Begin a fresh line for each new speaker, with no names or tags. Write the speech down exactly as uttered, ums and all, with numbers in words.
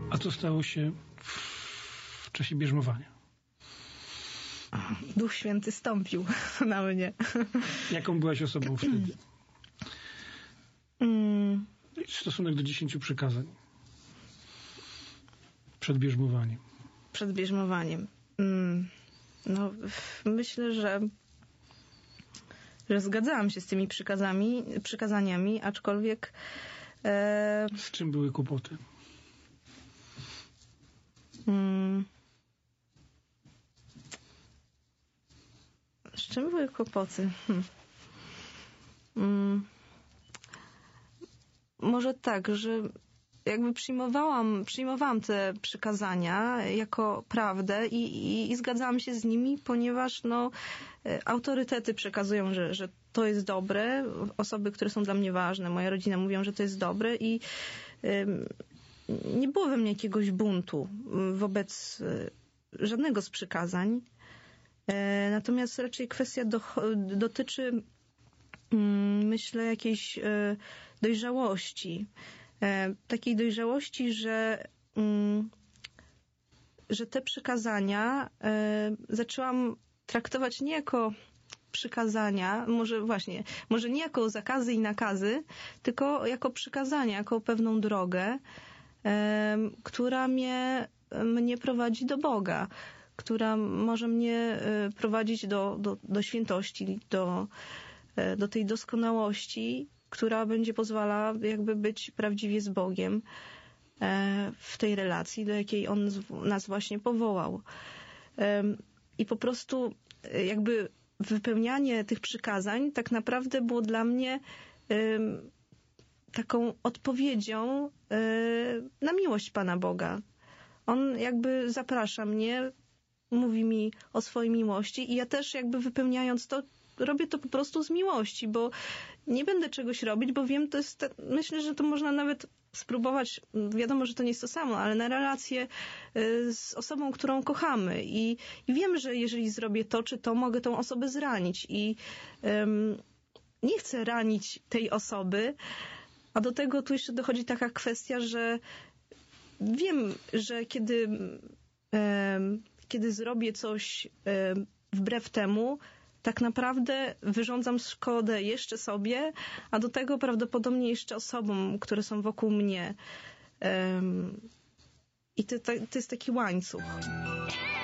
A co stało się w czasie bierzmowania?
Duch Święty stąpił na mnie.
Jaką byłaś osobą wtedy?
Mm.
Stosunek do dziesięciu przykazań. Przed bierzmowaniem.
Przed bierzmowaniem. Mm. No, myślę, że że zgadzałam się z tymi przykazami, przykazaniami, aczkolwiek e...
z czym były kłopoty?
Mm. Z czym były kłopoty? Hm. Mm. Może tak, że jakby przyjmowałam, przyjmowałam te przykazania jako prawdę i, i, i zgadzałam się z nimi, ponieważ no, autorytety przekazują, że, że to jest dobre, osoby, które są dla mnie ważne, moja rodzina mówią, że to jest dobre i ym, nie było we mnie jakiegoś buntu wobec y, żadnego z przykazań. E, natomiast raczej kwestia do, dotyczy y, myślę jakiejś y, dojrzałości. E, takiej dojrzałości, że, mm, że te przykazania e, zaczęłam traktować nie jako przykazania, może właśnie, może nie jako zakazy i nakazy, tylko jako przykazania, jako pewną drogę, e, która mnie, mnie prowadzi do Boga, która może mnie e, prowadzić do, do, do świętości, do, e, do tej doskonałości, która będzie pozwalała jakby być prawdziwie z Bogiem w tej relacji, do jakiej On nas właśnie powołał. I po prostu jakby wypełnianie tych przykazań tak naprawdę było dla mnie taką odpowiedzią na miłość Pana Boga. On jakby zaprasza mnie, mówi mi o swojej miłości i ja też jakby wypełniając to, robię to po prostu z miłości, bo nie będę czegoś robić, bo wiem, to jest, myślę, że to można nawet spróbować, wiadomo, że to nie jest to samo, ale na relację z osobą, którą kochamy i, i wiem, że jeżeli zrobię to czy to, mogę tą osobę zranić i um, nie chcę ranić tej osoby, a do tego tu jeszcze dochodzi taka kwestia, że wiem, że kiedy um, kiedy zrobię coś um, wbrew temu, tak naprawdę wyrządzam szkodę jeszcze sobie, a do tego prawdopodobnie jeszcze osobom, które są wokół mnie. Um, I to, to, to jest taki łańcuch.